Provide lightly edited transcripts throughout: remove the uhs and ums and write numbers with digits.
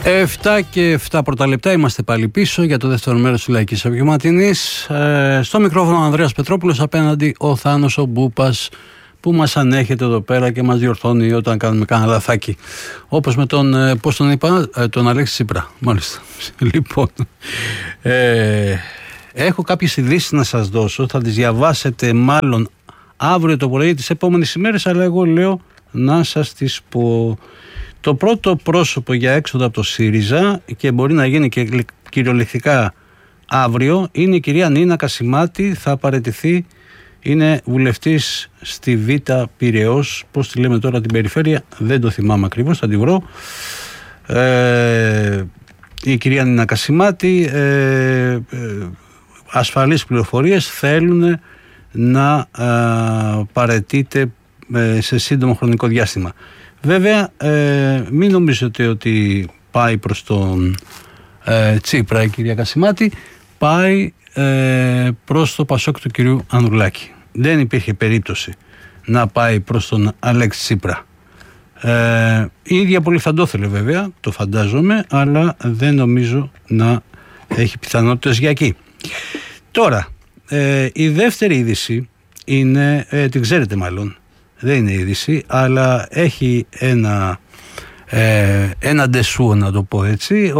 7 και 7 πρώτα λεπτά, είμαστε πάλι πίσω για το δεύτερο μέρος της Λαϊκής Απογευματινής. Στο μικρόφωνο ο Ανδρέας Πετρόπουλος, απέναντι ο Θάνος ο Μπούπας, που μας ανέχεται εδώ πέρα και μας διορθώνει όταν κάνουμε κανένα λαθάκι. Όπως με τον, πώς τον είπα, τον Αλέξη Τσίπρα. Μάλιστα. Λοιπόν, έχω κάποιες ειδήσεις να σας δώσω, θα τις διαβάσετε μάλλον αύριο το πρωί, τις επόμενες ημέρες, αλλά εγώ λέω να σας τις πω. Το πρώτο πρόσωπο για έξοδο από το ΣΥΡΙΖΑ, και μπορεί να γίνει και κυριολεκτικά αύριο, είναι η κυρία Νίνα Κασιμάτη. Θα παραιτηθεί, είναι βουλευτής στη Β' Πειραιώς, πώς τη λέμε τώρα την περιφέρεια, δεν το θυμάμαι ακριβώς, θα τη βρω. Η κυρία Νίνα Κασιμάτη, ασφαλείς πληροφορίες, θέλουν να παραιτείται σε σύντομο χρονικό διάστημα. Βέβαια, μην νομίζετε ότι πάει προς τον Τσίπρα η κυρία Κασιμάτη, πάει προς το Πασόκ του κυρίου Ανδρουλάκη. Δεν υπήρχε περίπτωση να πάει προς τον Αλέξη Τσίπρα. Η ίδια πολύ θα το ήθελε βέβαια, το φαντάζομαι, αλλά δεν νομίζω να έχει πιθανότητες για εκεί. Τώρα, η δεύτερη είδηση είναι, την ξέρετε μάλλον, δεν είναι είδηση, αλλά έχει ένα ντεσού, να το πω έτσι.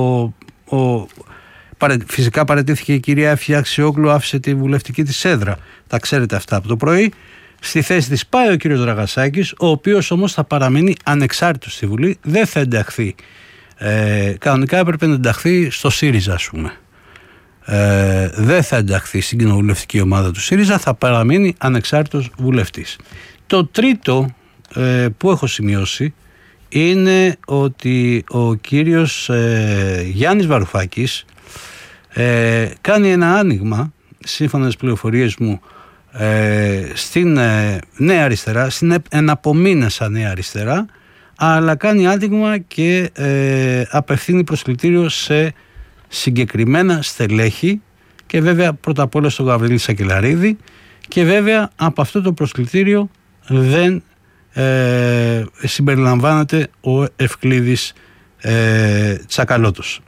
Φυσικά παραιτήθηκε η κυρία Εύη Αξιόγλου, άφησε τη βουλευτική της έδρα. Τα ξέρετε αυτά από το πρωί. Στη θέση της πάει ο κύριος Δραγασάκης, ο οποίος όμως θα παραμείνει ανεξάρτητος στη Βουλή, δεν θα ενταχθεί. Κανονικά έπρεπε να ενταχθεί στο ΣΥΡΙΖΑ, ας πούμε. Δεν θα ενταχθεί στην κοινοβουλευτική ομάδα του ΣΥΡΙΖΑ, θα παραμείνει ανεξάρτητος βουλευτής. Το τρίτο που έχω σημειώσει είναι ότι ο κύριος Γιάννης Βαρουφάκης κάνει ένα άνοιγμα, σύμφωνα με τις πληροφορίες μου, στην Νέα Αριστερά, στην εναπομείνασα Νέα Αριστερά, αλλά κάνει άνοιγμα και απευθύνει προσκλητήριο σε συγκεκριμένα στελέχη, και βέβαια πρώτα απ' όλα στον Γαβρίλη Σακελαρίδη, και βέβαια από αυτό το προσκλητήριο δεν συμπεριλαμβάνεται ο Ευκλήδης Τσακαλώτος.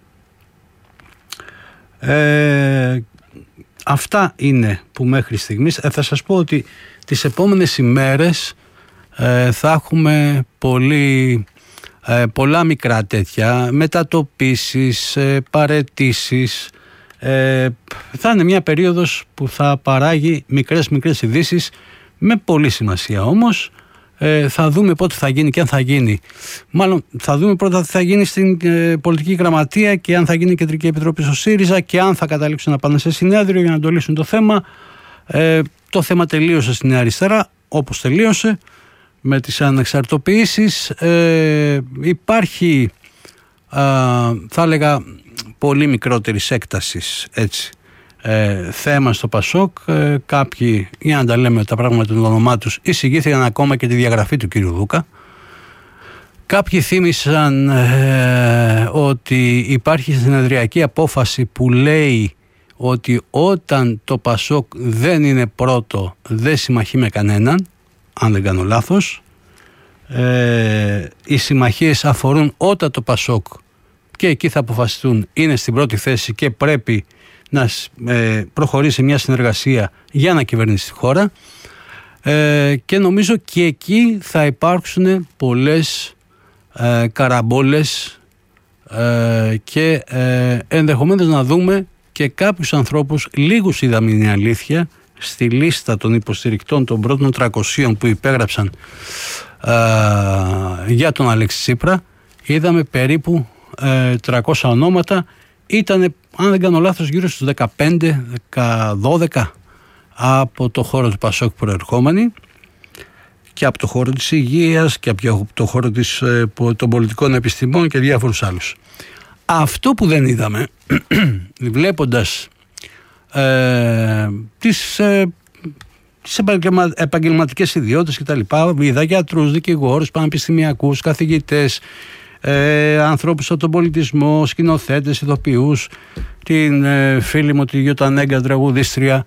Αυτά είναι που μέχρι στιγμής. Θα σας πω ότι τις επόμενες ημέρες θα έχουμε πολλά μικρά τέτοια μετατοπίσεις, παραιτήσεις. Θα είναι μια περίοδος που θα παράγει μικρές ειδήσεις με πολύ σημασία όμως. Θα δούμε πότε θα γίνει και αν θα γίνει. Μάλλον θα δούμε πρώτα τι θα γίνει στην πολιτική γραμματεία και αν θα γίνει η Κεντρική Επιτροπή στο ΣΥΡΙΖΑ και αν θα καταλήξουν να πάνε σε συνέδριο για να το λύσουν το θέμα. Το θέμα τελείωσε στην Νέα Αριστερά, όπως τελείωσε με τις ανεξαρτητοποιήσεις. Υπάρχει, θα έλεγα, πολύ μικρότερης έκτασης, έτσι, θέμα στο Πασόκ. Κάποιοι, για να τα λέμε τα πράγματα των ονομά τους, εισηγήθηκαν ακόμα και τη διαγραφή του κύριου Δούκα. Κάποιοι θύμισαν ότι υπάρχει συνεδριακή απόφαση που λέει ότι όταν το Πασόκ δεν είναι πρώτο δεν συμμαχεί με κανέναν, αν δεν κάνω λάθος. Οι συμμαχίες αφορούν όταν το Πασόκ, και εκεί θα αποφασιστούν, είναι στην πρώτη θέση και πρέπει να προχωρήσει μια συνεργασία για να κυβερνήσει τη χώρα, και νομίζω και εκεί θα υπάρξουν πολλές καραμπόλες και ενδεχομένως να δούμε και κάποιους ανθρώπους, λίγους είδαμε, είναι αλήθεια, στη λίστα των υποστηρικτών των πρώτων 300 που υπέγραψαν για τον Αλέξη Τσίπρα. Είδαμε περίπου 300 ονόματα. Ήταν, αν δεν κάνω λάθος, γύρω στους 15-12 από το χώρο του Πασόκ προερχόμενοι, και από το χώρο της υγείας και από το χώρο των πολιτικών επιστημών και διάφορους άλλους. Αυτό που δεν είδαμε βλέποντας τις επαγγελματικές ιδιότητες κτλ. Είδα γιατρούς, δικηγόρους, πανεπιστημιακούς, καθηγητές, ανθρώπους από τον πολιτισμό, σκηνοθέτες, ηθοποιούς, την φίλη μου τη Γιώτα Νέγκα, τραγουδίστρια,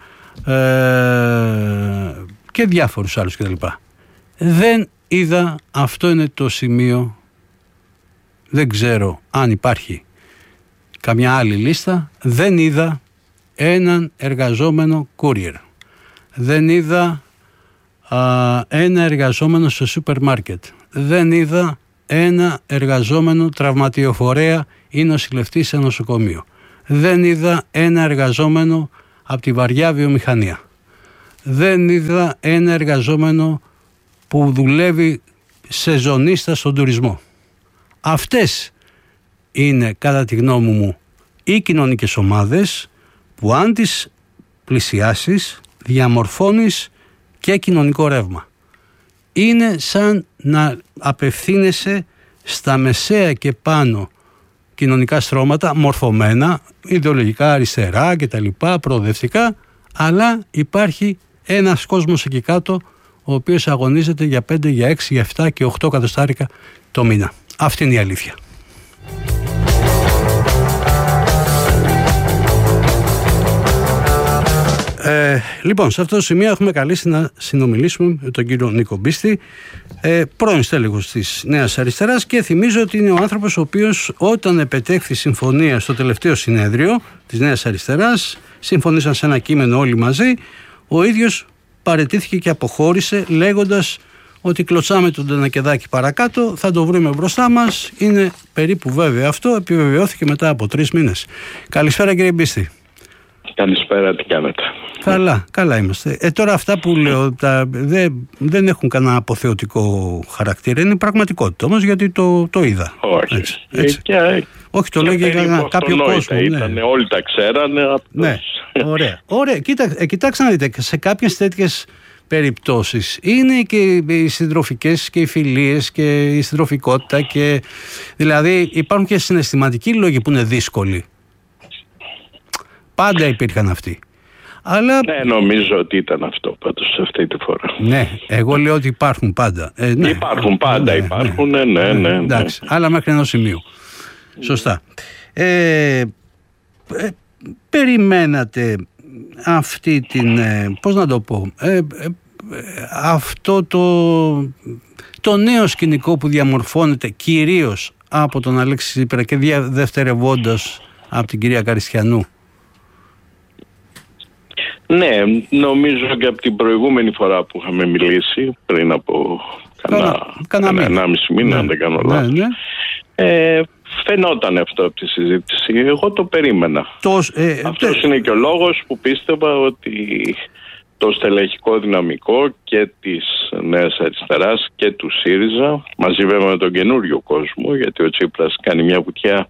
και διάφορους άλλους κτλ. Δεν είδα, αυτό είναι το σημείο, δεν ξέρω αν υπάρχει καμιά άλλη λίστα, δεν είδα έναν εργαζόμενο courier. Δεν είδα ένα εργαζόμενο στο σούπερ μάρκετ. Δεν είδα ένα εργαζόμενο τραυματιοφορέα ή νοσηλευτή σε νοσοκομείο. Δεν είδα ένα εργαζόμενο από τη βαριά βιομηχανία. Δεν είδα ένα εργαζόμενο που δουλεύει σεζονίστα στον τουρισμό. Αυτές είναι, κατά τη γνώμη μου, οι κοινωνικές ομάδες που αν τις πλησιάσεις διαμορφώνεις και κοινωνικό ρεύμα. Είναι σαν να απευθύνεσαι στα μεσαία και πάνω κοινωνικά στρώματα, μορφωμένα, ιδεολογικά αριστερά και τα λοιπά, προοδευτικά, αλλά υπάρχει ένας κόσμος εκεί κάτω ο οποίος αγωνίζεται για 5, για 6, για 7 και 8 εκατοστάρικα το μήνα. Αυτή είναι η αλήθεια. Λοιπόν, σε αυτό το σημείο έχουμε καλέσει να συνομιλήσουμε με τον κύριο Νίκο Μπίστη, πρώην στέλεχος της Νέας Αριστεράς, και θυμίζω ότι είναι ο άνθρωπος ο οποίος όταν επετέχθη συμφωνία στο τελευταίο συνέδριο της Νέας Αριστεράς, συμφωνήσαν σε ένα κείμενο όλοι μαζί, ο ίδιος παραιτήθηκε και αποχώρησε λέγοντας ότι κλωτσάμε τον Τενακεδάκη παρακάτω, θα το βρούμε μπροστά μας. Είναι περίπου βέβαιο αυτό, επιβεβαιώθηκε μετά από 3 μήνες. Καλησπέρα κύριε Μπίστη. Καλησπέρα, τι κάνετε? Καλά είμαστε. Τώρα αυτά που λέω δεν έχουν κανένα αποθεωτικό χαρακτήρα, είναι πραγματικότητα όμως, γιατί το είδα. Όχι. Έτσι. Όχι, το λέω για κάποιο κόσμο. Ήτανε, όλοι τα ξέρανε. Ναι, ωραία. Κοιτάξτε να δείτε, σε κάποιες τέτοιες περιπτώσεις είναι και οι συντροφικές και οι φιλίες και η συντροφικότητα, και δηλαδή υπάρχουν και συναισθηματικοί λόγοι που είναι δύσκολοι. Πάντα υπήρχαν αυτοί. Αλλά... Ναι, νομίζω ότι ήταν αυτό πάντως αυτή τη φορά. Ναι, εγώ λέω ότι υπάρχουν πάντα. Ναι. Υπάρχουν πάντα, ναι. Εντάξει, αλλά μέχρι ενός σημείου. Σωστά. Περιμένατε αυτή την, πώς να το πω, αυτό το νέο σκηνικό που διαμορφώνεται κυρίως από τον Αλέξη Τσίπρα και δευτερευόντας από την κυρία Καριστιανού? Ναι, νομίζω και από την προηγούμενη φορά που είχαμε μιλήσει, πριν από κανένα 1,5 μήνα, αν δεν κάνω λάθος, φαινόταν αυτό από τη συζήτηση. Εγώ το περίμενα. Αυτός είναι και ο λόγος που πίστευα ότι το στελεχικό δυναμικό και της Νέας Αριστεράς και του ΣΥΡΙΖΑ, μαζί βέβαια με τον καινούριο κόσμο, γιατί ο Τσίπρας κάνει μια βουτιά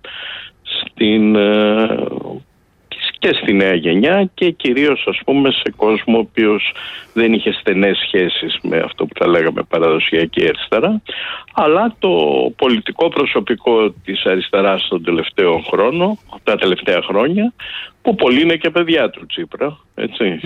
και στη νέα γενιά και κυρίως ας πούμε σε κόσμο ο οποίος δεν είχε στενές σχέσεις με αυτό που θα λέγαμε παραδοσιακή αριστερά, αλλά το πολιτικό προσωπικό της αριστεράς τον τελευταίο χρόνο, τα τελευταία χρόνια, που πολλοί είναι και παιδιά του Τσίπρα, έτσι.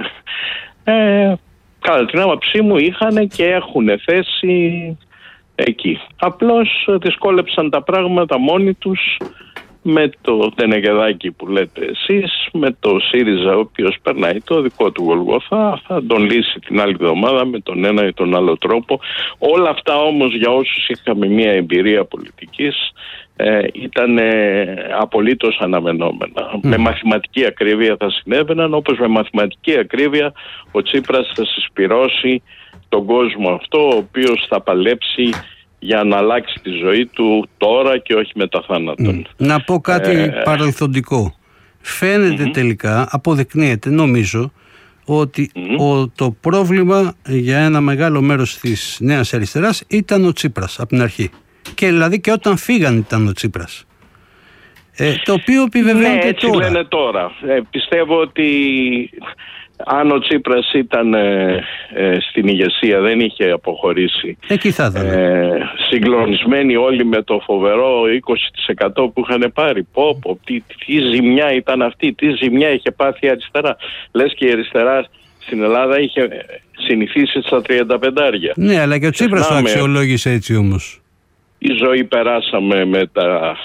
Κατά την άποψή μου είχαν και έχουν θέση εκεί. Απλώς δυσκόλεψαν τα πράγματα μόνοι τους, με το Τενεκεδάκι που λέτε εσείς, με το ΣΥΡΙΖΑ ο οποίος περνάει το δικό του Γολγοθά, θα τον λύσει την άλλη εβδομάδα με τον ένα ή τον άλλο τρόπο. Όλα αυτά όμως για όσους είχαμε μια εμπειρία πολιτικής ήταν απολύτως αναμενόμενα. Με μαθηματική ακρίβεια θα συνέβαιναν, όπως με μαθηματική ακρίβεια ο Τσίπρας θα συσπυρώσει τον κόσμο αυτό, ο οποίος θα παλέψει για να αλλάξει τη ζωή του τώρα και όχι μετά θάνατον. Να πω κάτι παρελθοντικό. Φαίνεται τελικά, αποδεικνύεται νομίζω, ότι το πρόβλημα για ένα μεγάλο μέρος της Νέας Αριστεράς ήταν ο Τσίπρας από την αρχή. Και δηλαδή και όταν φύγαν ήταν ο Τσίπρας. Το οποίο επιβεβαιώνεται έτσι τώρα. Λένε τώρα. Πιστεύω ότι αν ο Τσίπρας ήταν στην ηγεσία, δεν είχε αποχωρήσει. Εκεί θα ήταν. Συγκλονισμένοι όλοι με το φοβερό 20% που είχαν πάρει. Τι ζημιά ήταν αυτή, τι ζημιά είχε πάθει η αριστερά. Λες και η αριστερά στην Ελλάδα είχε συνηθίσει στα 35. Ναι, αλλά και ο Τσίπρας το αξιολόγησε έτσι όμως. Η ζωή περάσαμε με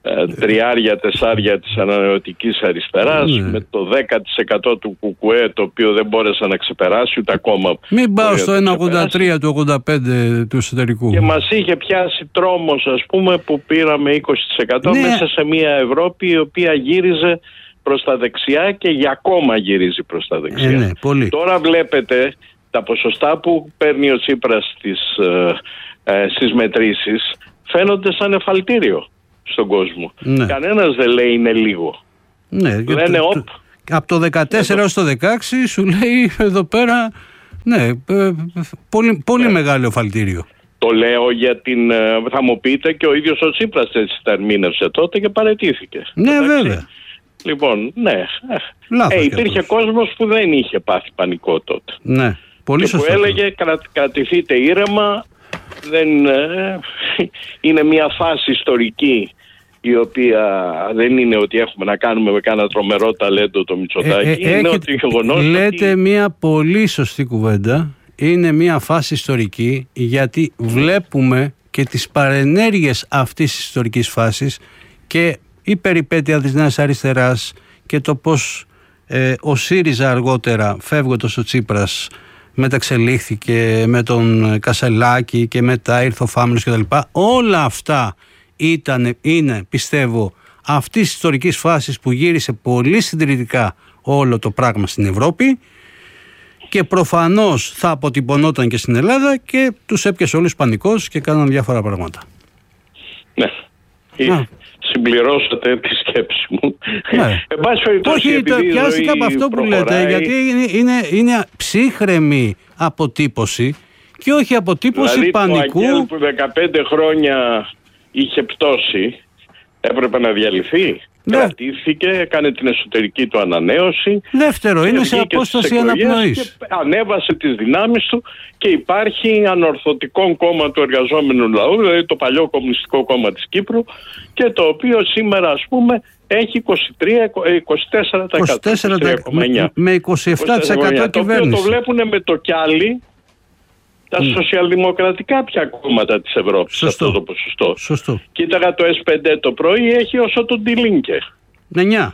τριάρια, τεσσάρια της ανανεωτικής αριστεράς, με το 10% του ΚΚΕ, το οποίο δεν μπόρεσε να ξεπεράσει ούτε ακόμα. Μην πάω στο 1,83 του 85 του εσωτερικού. Και μας είχε πιάσει τρόμος, ας πούμε, που πήραμε 20% μέσα σε μια Ευρώπη η οποία γύριζε προς τα δεξιά και για ακόμα γυρίζει προς τα δεξιά. Πολύ. Τώρα βλέπετε τα ποσοστά που παίρνει ο Τσίπρας στις μετρήσεις φαίνονται σαν εφαλτήριο στον κόσμο. Κανένας δεν λέει είναι λίγο. Λένε από το 14 έως το 16 σου λέει εδώ πέρα πολύ μεγάλο εφαλτήριο. Το λέω γιατί θα μου πείτε και ο ίδιος ο Τσίπρας έτσι τα ερμήνευσε τότε και παραιτήθηκε. Βέβαια. Λοιπόν, υπήρχε κόσμος που δεν είχε πάθει πανικό τότε. Πολύ σωστά. Και που έλεγε κρατηθείτε ήρεμα, είναι μια φάση ιστορική η οποία δεν είναι ότι έχουμε να κάνουμε με κάνα τρομερό ταλέντο το Μητσοτάκη. Είναι ότι λέτε μια πολύ σωστή κουβέντα. Είναι μια φάση ιστορική γιατί βλέπουμε και τις παρενέργειες αυτής της ιστορικής φάσης και η περιπέτεια της Νέας Αριστεράς και το πώς ο ΣΥΡΙΖΑ αργότερα, φεύγοντας ο Τσίπρας, μεταξελίχθηκε με τον Κασελάκη και μετά ήρθε ο Φάμελος κτλ. Όλα αυτά είναι, πιστεύω, αυτής της ιστορικής φάσης που γύρισε πολύ συντηρητικά όλο το πράγμα στην Ευρώπη και προφανώς θα αποτυπωνόταν και στην Ελλάδα και τους έπιασε όλους πανικός και κάναν διάφορα πράγματα. Συμπληρώσατε τη σκέψη μου. Όχι, πιάστηκα από αυτό που λέτε, γιατί είναι ψύχρεμη αποτύπωση και όχι αποτύπωση πανικού. Το ΑΚΕΛ που 15 χρόνια είχε πτώσει έπρεπε να διαλυθεί. Κρατήθηκε, έκανε την εσωτερική του ανανέωση. Δεύτερο, είναι σε απόσταση αναπνοής. Ανέβασε τις δυνάμεις του και υπάρχει ανορθωτικό κόμμα του εργαζόμενου λαού, δηλαδή το παλιό Κομμουνιστικό Κόμμα της Κύπρου, και το οποίο σήμερα, ας πούμε, έχει 24% με 27% κυβέρνηση. Το οποίο το βλέπουν με το κιάλι τα σοσιαλδημοκρατικά πια κόμματα της Ευρώπης. Αυτό το ποσοστό. Σωστό. Κοίταγα το S5 το πρωί, έχει όσο τον Τιλίνκε. 9.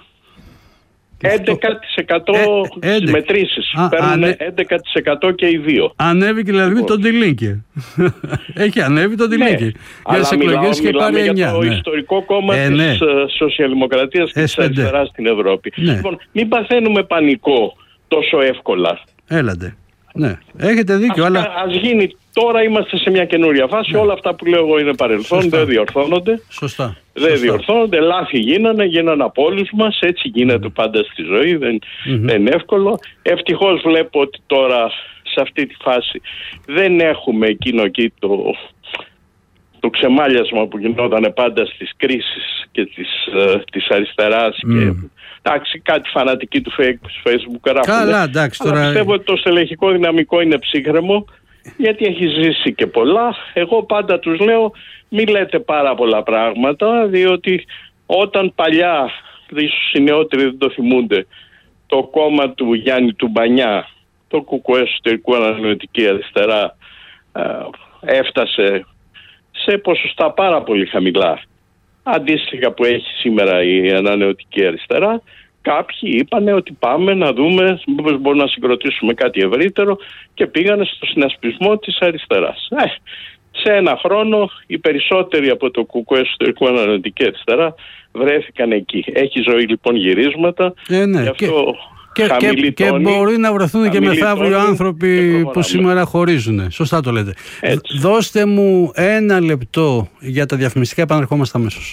11% στις μετρήσεις. Παίρνουν 11% και οι δύο. Ανέβηκε δηλαδή τον Τιλίνκε. Έχει ανέβει τον Τιλίνκε. Για τις εκλογές και πάρει 9. Για το ιστορικό κόμμα της σοσιαλδημοκρατίας και της αριστεράς στην Ευρώπη. Λοιπόν, μην παθαίνουμε πανικό τόσο εύκολα. Έλατε. Έχετε δίκιο. Ας γίνει, τώρα είμαστε σε μια καινούρια φάση. Όλα αυτά που λέω εγώ είναι παρελθόν. Δεν διορθώνονται. Σωστά. Διορθώνονται. Λάθη γίνανε από όλους μας. Έτσι γίνεται πάντα στη ζωή. Δεν είναι εύκολο. Ευτυχώς βλέπω ότι τώρα σε αυτή τη φάση δεν έχουμε εκείνο εκεί το ξεμάλιασμα που γινόταν πάντα στις κρίσεις και της αριστεράς και εντάξει, κάτι φανατικοί του Facebook γράφουν. Καλά, εντάξει, τώρα... Πιστεύω ότι το στελεχικό δυναμικό είναι ψύχρεμο γιατί έχει ζήσει και πολλά. Εγώ πάντα τους λέω μην λέτε πάρα πολλά πράγματα, διότι όταν παλιά, ίσως οι νεότεροι δεν το θυμούνται, το κόμμα του Γιάννη του Μπανιά, το ΚΚΕ εσωτερικού ανανεωτική αριστερά, έφτασε σε ποσοστά πάρα πολύ χαμηλά, αντίστοιχα που έχει σήμερα η ανανεωτική αριστερά, κάποιοι είπανε ότι πάμε να δούμε μήπως μπορούμε να συγκροτήσουμε κάτι ευρύτερο και πήγανε στο συνασπισμό της αριστεράς. Σε ένα χρόνο οι περισσότεροι από το ΚΚΕ εσωτερικού ανανεωτική αριστερά βρέθηκαν εκεί. Έχει ζωή λοιπόν γυρίσματα. Γι' αυτό και μπορεί να βρεθούν και μεθαύριο άνθρωποι που σήμερα χωρίζουν. Σωστά το λέτε. Δώστε μου 1 λεπτό για τα διαφημιστικά, επαναρχόμαστε αμέσως.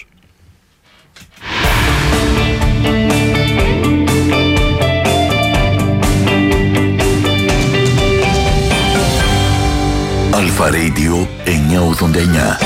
Αλφα Radio 989.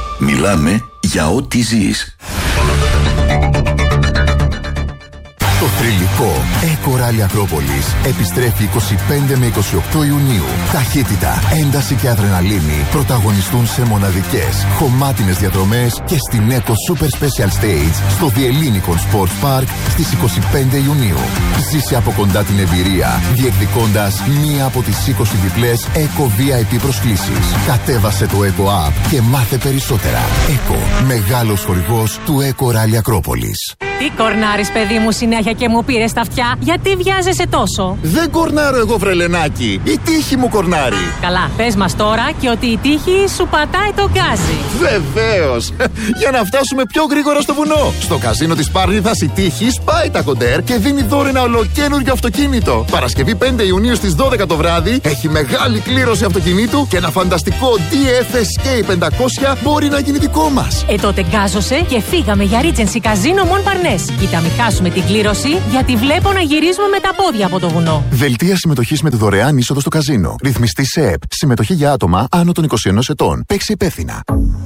Μιλάμε για ό,τι ζεις. Το Θρυλικό Eco Rally Ακρόπολης επιστρέφει 25 με 28 Ιουνίου. Ταχύτητα, ένταση και αδρεναλίνη πρωταγωνιστούν σε μοναδικές, χωμάτινες διαδρομές και στην Eco Super Special Stage στο The Ellinikon Sports Park στις 25 Ιουνίου. Ζήσε από κοντά την εμπειρία, διεκδικώντας μία από τις 20 διπλές Eco VIP προσκλήσεις. Κατέβασε το Eco App και μάθε περισσότερα. Eco, μεγάλος χορηγός του Eco Rally Ακρόπολης. Τι κορνάρεις, παιδί μου, συνέχεια και μου πήρες τα αυτιά? Γιατί βιάζεσαι τόσο? Δεν κορνάρω εγώ, βρελενάκι. Η τύχη μου κορνάρει. Καλά, πες μας τώρα και ότι η τύχη σου πατάει το γκάζι. Βεβαίως. Για να φτάσουμε πιο γρήγορα στο βουνό. Στο καζίνο της Πάρνηθας η τύχη σπάει τα κοντέρ και δίνει δώρο ένα ολοκαίνουργιο αυτοκίνητο. Παρασκευή 5 Ιουνίου στις 12 το βράδυ έχει μεγάλη κλήρωση αυτοκινήτου και ένα φανταστικό DF Escape 500 μπορεί να γίνει δικό μας. Τότε γκάζωσε και φύγαμε για Regency Casino Mon Parnes. Κοίτα, μην χάσουμε την κλήρωση, γιατί βλέπω να γυρίζουμε με τα πόδια από το βουνό. Δελτία συμμετοχής με τη δωρεάν είσοδο στο καζίνο. Ρυθμιστή σε ΕΠ. Συμμετοχή για άτομα άνω των 21 ετών. Παίξει υπεύθυνα.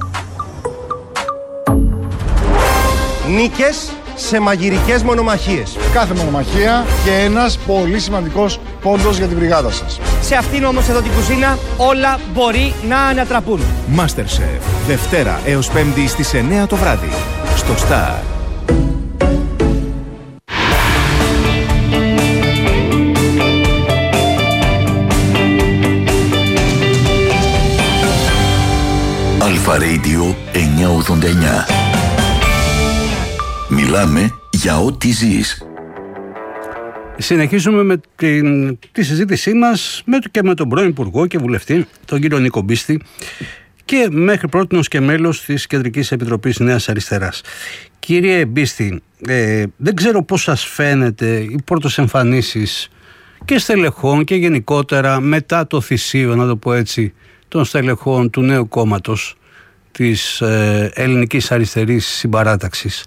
Νίκες σε μαγειρικές μονομαχίες. Κάθε μονομαχία και ένας πολύ σημαντικός πόντος για την μπριγάδα σας. Σε αυτήν όμως εδώ την κουζίνα όλα μπορεί να ανατραπούν. MasterChef. Δευτέρα έως Πέμπτη στις 9 το βράδυ. Στο Star. Αλφα Radio 989. Μιλάμε για ό,τι ζεις. Συνεχίζουμε με τη συζήτησή μας με τον πρώην Υπουργό και Βουλευτή, τον κύριο Νίκο Μπίστη, και μέχρι πρότινος και μέλος της Κεντρικής Επιτροπής Νέας Αριστεράς. Κύριε Μπίστη, δεν ξέρω πώς σας φαίνεται οι πρώτες εμφανίσεις και στελεχών και γενικότερα μετά το θυσίο, να το πω έτσι, των στελεχών του νέου κόμματος της Ελληνικής Αριστερής Συμπαράταξης.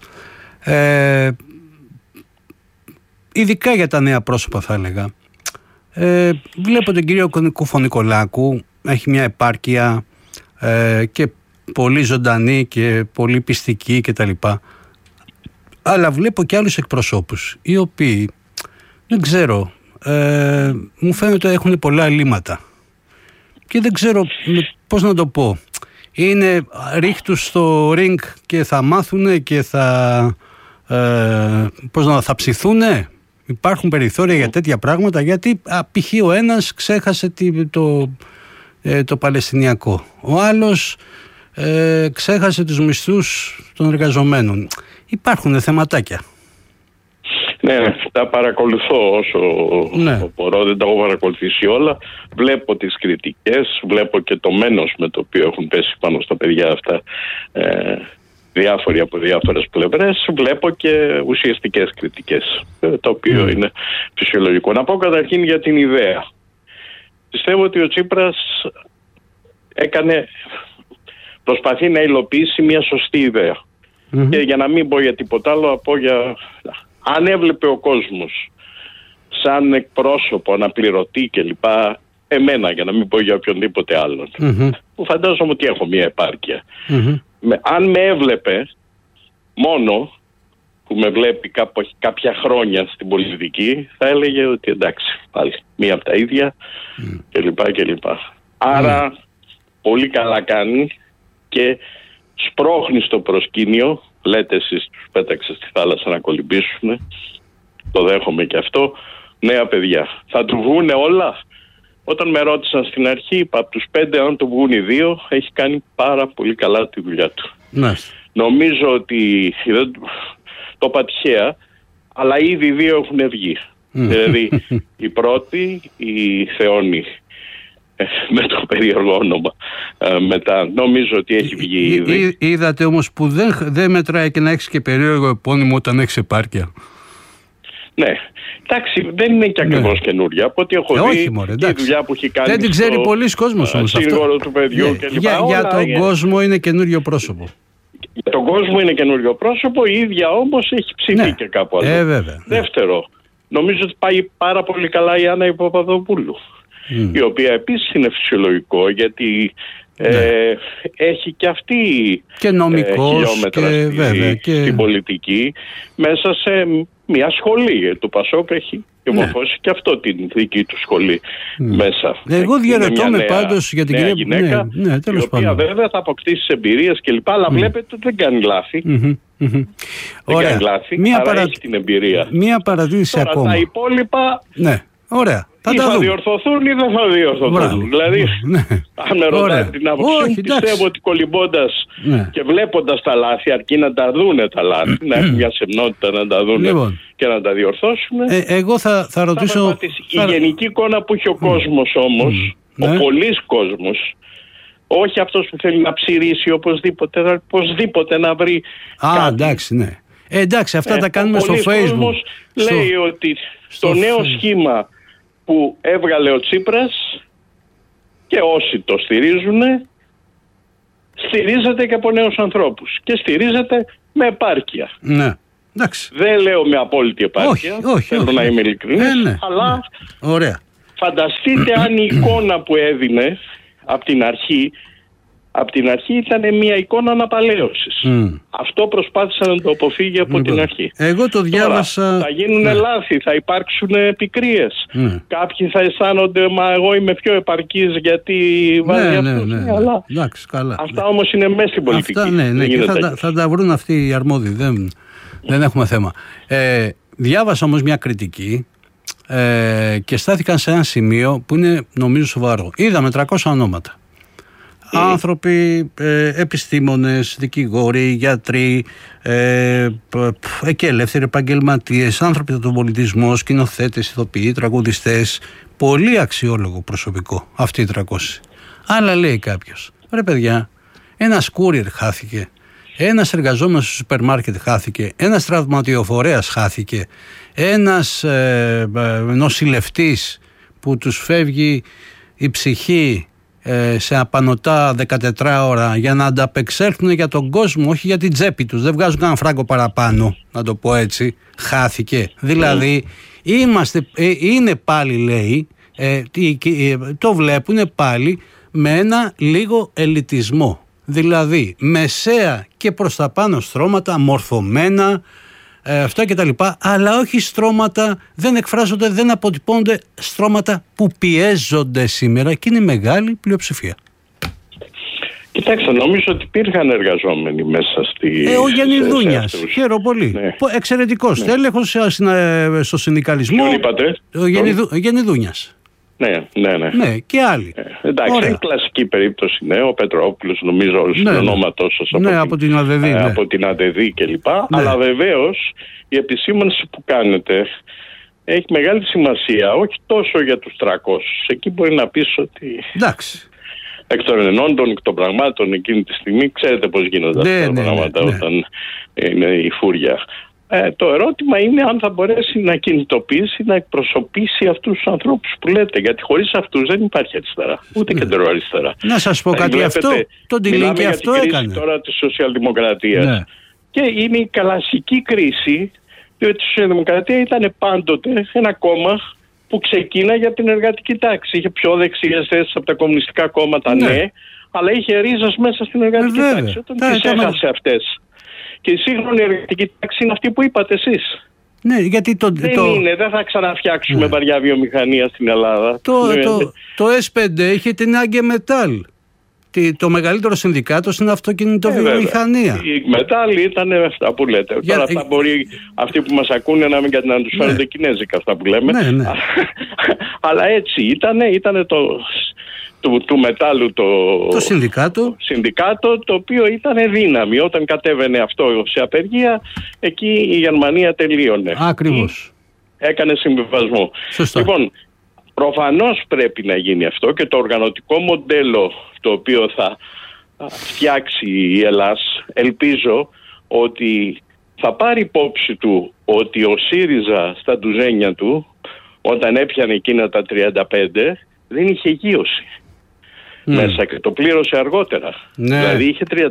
Ειδικά για τα νέα πρόσωπα θα έλεγα. Βλέπω τον κύριο Κουφωνικολάκου, έχει μια επάρκεια και πολύ ζωντανή και πολύ πιστική κτλ. Αλλά βλέπω και άλλους εκπροσώπους οι οποίοι δεν ξέρω, μου φαίνεται ότι έχουν πολλά ελλείμματα και δεν ξέρω πώς να το πω. Είναι ρίχτους στο ring και θα μάθουνε και θα ψηθούνε. Υπάρχουν περιθώρια για τέτοια πράγματα, γιατί π.χ. ο ένας ξέχασε το Παλαιστινιακό, ο άλλος ξέχασε τους μισθούς των εργαζομένων. Υπάρχουν θεματάκια. Ναι, τα παρακολουθώ όσο μπορώ, δεν τα έχω παρακολουθήσει όλα. Βλέπω τις κριτικές, βλέπω και το μένος με το οποίο έχουν πέσει πάνω στα παιδιά αυτά διάφοροι από διάφορες πλευρές. Βλέπω και ουσιαστικές κριτικές, το οποίο είναι φυσιολογικό. Να πω καταρχήν για την ιδέα. Πιστεύω ότι ο Τσίπρας προσπαθεί να υλοποιήσει μια σωστή ιδέα. Και για να μην πω για τίποτα άλλο, αν έβλεπε ο κόσμος σαν εκπρόσωπο, αναπληρωτή κλπ, εμένα, για να μην πω για οποιονδήποτε άλλον, που φαντάζομαι ότι έχω μια επάρκεια, αν με έβλεπε μόνο, που με βλέπει κάποια χρόνια στην πολιτική, θα έλεγε ότι εντάξει, πάλι μία από τα ίδια κλπ. Άρα πολύ καλά κάνει και σπρώχνει στο προσκήνιο. Λέτε εσείς τους πέταξε στη θάλασσα να κολυμπήσουν, το δέχομαι και αυτό, νέα παιδιά. Θα του βγούνε όλα? Όταν με ρώτησαν στην αρχή, είπα από τους 5 αν του βγουν οι 2, έχει κάνει πάρα πολύ καλά τη δουλειά του. Νομίζω ότι το είπα τυχαία, αλλά ήδη 2 έχουν βγει. Δηλαδή η πρώτη, η Θεόνη, με το περίεργο όνομα μετά, νομίζω ότι έχει βγει ήδη. Είδατε όμως που δεν μετράει και να έχεις και περίεργο επώνυμο όταν έχεις επάρκεια. Ναι, εντάξει, δεν είναι και ακριβώς καινούρια. Από ό,τι έχω δει, η δουλειά που έχει κάνει. Δεν την ξέρει πολλοί κόσμος όμως. Σύγωρο του παιδιού κλπ. Για τον κόσμο είναι καινούριο πρόσωπο. Για τον κόσμο είναι καινούριο πρόσωπο, η ίδια όμως έχει ψηφίσει και κάπου αλλού. Βέβαια. Δεύτερο, νομίζω ότι πάει πάρα πολύ καλά η Άννα Παπαδοπούλου, η οποία επίσης είναι φυσιολογικό, γιατί έχει και αυτή και νομικός χιλιόμετρα στην πολιτική, μέσα σε μια σχολή. Το Πασόκ έχει μορφώσει και αυτό την δική του σχολή μέσα. Εγώ διαρωτώ με πάντως για την κυρία γυναίκα, η οποία βέβαια θα αποκτήσει εμπειρίες κλπ. Αλλά βλέπετε ότι δεν κάνει λάθη. Δεν κάνει λάθη, άρα έχει την εμπειρία. Μία παρατήρηση τώρα, ακόμα. Τα υπόλοιπα ωραία. Θα διορθωθούν ή δεν θα διορθωθούν. Δηλαδή, αν με ρωτάτε την άποψή μου, πιστεύω ότι κολυμπώντας και βλέποντας τα λάθη, αρκεί να τα δούνε τα λάθη, να έχουν μια σεμνότητα να τα δούνε και να τα διορθώσουν. Εγώ θα ρωτήσω. Η γενική εικόνα που έχει ο κόσμος όμως, ο πολλής κόσμος, όχι αυτός που θέλει να ψηρίσει οπωσδήποτε να βρει. Εντάξει, εντάξει, αυτά τα κάνουμε στο Facebook. Ο κόσμος λέει ότι στο νέο σχήμα που έβγαλε ο Τσίπρας και όσοι το στηρίζουν, στηρίζεται και από νέους ανθρώπους και στηρίζεται με επάρκεια. Ναι, εντάξει. Δεν λέω με απόλυτη επάρκεια, θέλω να είμαι ειλικρινής, αλλά φανταστείτε αν η εικόνα που έδινε από την αρχή ήταν μια εικόνα αναπαλαίωσης. Αυτό προσπάθησε να το αποφύγει από την αρχή. Εγώ το διάβασα. Τώρα, θα γίνουν λάθη, θα υπάρξουν πικρίες. Κάποιοι θα αισθάνονται, μα εγώ είμαι πιο επαρκής γιατί βάζει αυτός. Αλλά εντάξει, καλά. αυτά όμως είναι μέσα στην πολιτική. Αυτά, και θα τα βρουν αυτοί οι αρμόδιοι. Δεν έχουμε θέμα. Διάβασα όμως μια κριτική και στάθηκαν σε ένα σημείο που είναι νομίζω σοβαρό. Είδαμε 300 ονόματα. Άνθρωποι, επιστήμονες, δικηγόροι, γιατροί και ελεύθεροι επαγγελματίες, άνθρωποι από τον πολιτισμό, σκηνοθέτες, ηθοποιοί, τραγουδιστές. Πολύ αξιόλογο προσωπικό αυτοί οι 300. Αλλά λέει κάποιος, ρε παιδιά, ένας courier χάθηκε, ένας εργαζόμενος στο σούπερ μάρκετ χάθηκε, ένας τραυματιοφορέας χάθηκε, ένας νοσηλευτής που τους φεύγει η ψυχή σε απανωτά 14 ώρα για να ανταπεξέλθουν για τον κόσμο, όχι για την τσέπη τους, δεν βγάζουν κανένα φράγκο παραπάνω, να το πω έτσι, χάθηκε. Δηλαδή είναι πάλι, λέει, το βλέπουν πάλι με ένα λίγο ελιτισμό, δηλαδή μεσαία και προς τα πάνω στρώματα, μορφωμένα, αυτά και τα λοιπά, αλλά όχι στρώματα, δεν εκφράζονται, δεν αποτυπώνονται στρώματα που πιέζονται σήμερα και είναι μεγάλη πλειοψηφία. Κοιτάξτε, νομίζω ότι υπήρχαν εργαζόμενοι μέσα στη... Ο Γιάννη Δούνιας, χαίρομαι πολύ. Εξαιρετικός τέλεχος στο συνδικαλισμό. Ποιον είπατε? Ο Γιάννη Δούνιας. Ναι, και άλλοι. Εντάξει, είναι κλασική περίπτωση, ο Πετρόπουλος, νομίζω όλους τους ονόματός σας από την ΑΔΕΔ, από την ΑΔΕΔ κλπ. Αλλά βεβαίως η επισήμανση που κάνετε έχει μεγάλη σημασία, όχι τόσο για τους 300. Εκεί μπορεί να πεις ότι... Εντάξει. Εκ των ενόντων, εκ των πραγμάτων εκείνη τη στιγμή, ξέρετε πώς γίνονται αυτά τα πράγματα όταν είναι η φούρια. Το ερώτημα είναι αν θα μπορέσει να κινητοποιήσει, να εκπροσωπήσει αυτούς τους ανθρώπους που λέτε. Γιατί χωρίς αυτούς δεν υπάρχει αριστερά, ούτε κεντροαριστερά. Να σας πω κάτι, αυτό το Τιλίνκι αυτό έκανε. Μιλάμε για την κρίση τώρα της σοσιαλδημοκρατίας. Και είναι η κλασική κρίση, διότι η σοσιαλδημοκρατία ήταν πάντοτε ένα κόμμα που ξεκίναγε από την εργατική τάξη. Είχε πιο δεξιές θέσεις από τα κομμουνιστικά κόμματα, αλλά είχε ρίζες μέσα στην εργατική τάξη. Όταν τις έχασε αυτές. Και η σύγχρονη εργατική τάξη είναι αυτή που είπατε εσείς. Ναι, γιατί δεν θα ξαναφτιάξουμε βαριά βιομηχανία στην Ελλάδα. Το S5 είχε την Άγκε Μετάλ. Το μεγαλύτερο συνδικάτο στην αυτοκινητοβιομηχανία. Η Μετάλ ήταν αυτά που λέτε. Τώρα θα μπορεί αυτοί που μας ακούνε να τους φαίνονται κινέζικα αυτά που λέμε. Αλλά έτσι ήταν του μετάλλου το συνδικάτο, το οποίο ήταν δύναμη. Όταν κατέβαινε αυτό σε απεργία, εκεί η Γερμανία τελείωνε. Ακριβώς. Έκανε συμβιβασμό. Σωστά. Λοιπόν, προφανώς πρέπει να γίνει αυτό και το οργανωτικό μοντέλο το οποίο θα φτιάξει η Ελλάς, ελπίζω ότι θα πάρει υπόψη του ότι ο ΣΥΡΙΖΑ στα ντουζένια του, όταν έπιανε εκείνα τα 35, δεν είχε γείωση μέσα και το πλήρωσε αργότερα. Δηλαδή είχε 35%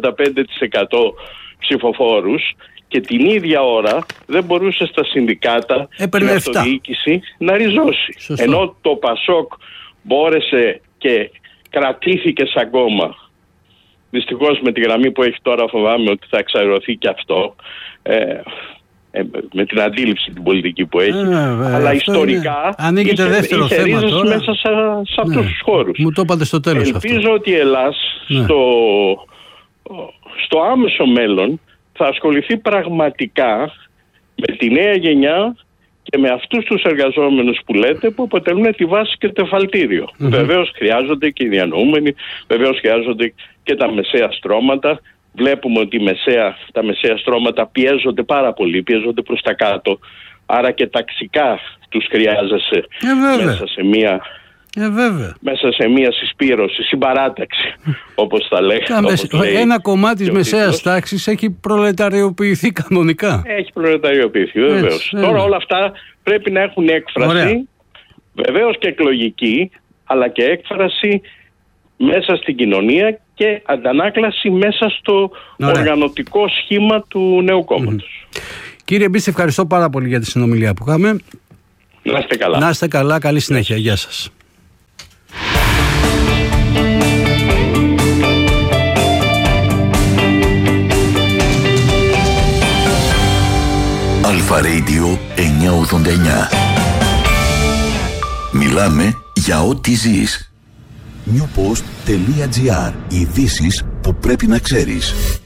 ψηφοφόρους και την ίδια ώρα δεν μπορούσε στα συνδικάτα την αυτοδιοίκηση να ριζώσει. Σωστό. Ενώ το Πασόκ μπόρεσε και κρατήθηκε σαν κόμμα. Δυστυχώς με τη γραμμή που έχει τώρα φοβάμαι ότι θα εξαρρωθεί και αυτό. με την αντίληψη την πολιτική που έχει, αλλά ιστορικά ανοίγεται δεύτερο θέμα τώρα. Μέσα σε αυτούς τους χώρους. Μου το είπατε στο τέλος. Ελπίζω αυτό. ότι η Ελλάς στο άμεσο μέλλον θα ασχοληθεί πραγματικά με τη νέα γενιά και με αυτούς τους εργαζόμενους που λέτε, που αποτελούν τη βάση και το εφαλτήριο. Βεβαίως χρειάζονται και οι διανοούμενοι, βεβαίως χρειάζονται και τα μεσαία στρώματα. Βλέπουμε ότι τα μεσαία στρώματα πιέζονται πάρα πολύ, πιέζονται προς τα κάτω. Άρα και ταξικά τους χρειάζεσαι μέσα σε μία συσπήρωση, συμπαράταξη, όπως τα λέγαμε. Ένα κομμάτι της μεσαίας τάξης έχει προλεταριοποιηθεί κανονικά. Έχει προλεταριοποιηθεί, βεβαίως. Τώρα όλα αυτά πρέπει να έχουν έκφραση, βεβαίως και εκλογική, αλλά και έκφραση μέσα στην κοινωνία και αντανάκλαση μέσα στο οργανωτικό σχήμα του νέου κόμματος. Κύριε Μπίστη, ευχαριστώ πάρα πολύ για τη συνομιλία που είχαμε. Να είστε καλά. Να είστε καλά, καλή συνέχεια. Γεια σας. Αλφα Radio 989. Μιλάμε για ό,τι ζεις. Newpost.gr. Ειδήσεις που πρέπει να ξέρεις.